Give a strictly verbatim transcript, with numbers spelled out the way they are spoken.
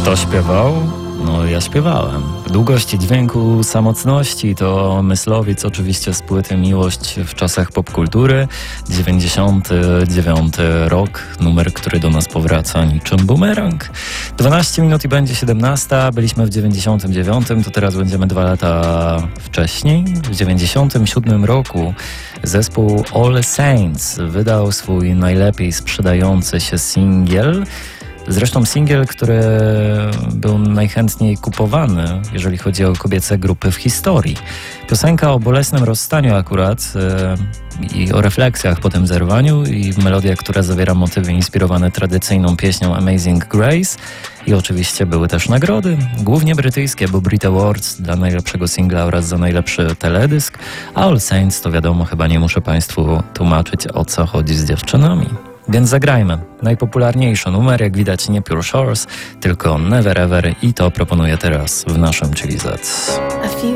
Kto śpiewał? No ja śpiewałem. Długość dźwięku samotności to Myslowic, oczywiście z płyty Miłość w czasach popkultury. dziewięćdziesiąty dziewiąty rok, numer, który do nas powraca niczym bumerang. dwanaście minut i będzie siedemnasta. Byliśmy w dziewięćdziesiątym dziewiątym, to teraz będziemy dwa lata wcześniej. W dziewięćdziesiątym siódmym roku zespół All Saints wydał swój najlepiej sprzedający się singiel. Zresztą singiel, który był najchętniej kupowany, jeżeli chodzi o kobiece grupy w historii. Piosenka o bolesnym rozstaniu akurat yy, i o refleksjach po tym zerwaniu i melodia, która zawiera motywy inspirowane tradycyjną pieśnią Amazing Grace. I oczywiście były też nagrody, głównie brytyjskie, bo Brit Awards dla najlepszego singla oraz za najlepszy teledysk, a All Saints to wiadomo, chyba nie muszę Państwu tłumaczyć, o co chodzi z dziewczynami. Więc zagrajmy. Najpopularniejszy numer, jak widać, nie Pure Shores, tylko Never Ever i to proponuję teraz w naszym Chili Z.